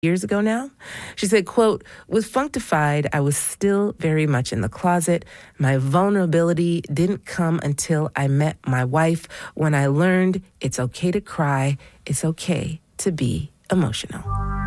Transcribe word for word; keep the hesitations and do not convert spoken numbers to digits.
years ago now. She said, quote, with Functified, I was still very much in the closet. My vulnerability didn't come until I met my wife, when I learned it's okay to cry. It's okay to be emotional.